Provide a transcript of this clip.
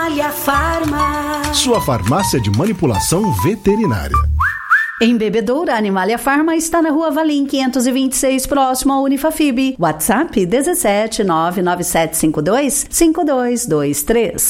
Animalia Farma. Sua farmácia de manipulação veterinária. Em Bebedouro, a Animalia Farma está na Rua Valim 526, próximo ao Unifafib. WhatsApp 17 99752 5223.